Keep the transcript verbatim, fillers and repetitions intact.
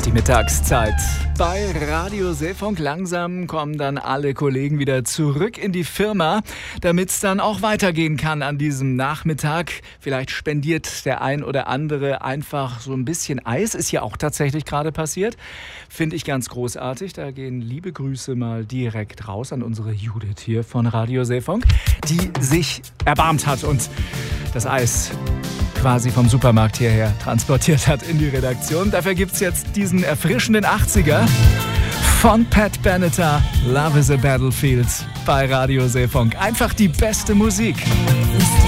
Die Mittagszeit bei Radio Seefunk. Langsam kommen dann alle Kollegen wieder zurück in die Firma, damit es dann auch weitergehen kann an diesem Nachmittag. Vielleicht spendiert der ein oder andere einfach so ein bisschen Eis. Ist ja auch tatsächlich gerade passiert. Finde ich ganz großartig. Da gehen liebe Grüße mal direkt raus an unsere Judith hier von Radio Seefunk, die sich erbarmt hat und das Eis quasi vom Supermarkt hierher transportiert hat in die Redaktion. Dafür gibt es jetzt diesen erfrischenden achtziger von Pat Benatar, Love is a Battlefield bei Radio Seefunk. Einfach die beste Musik.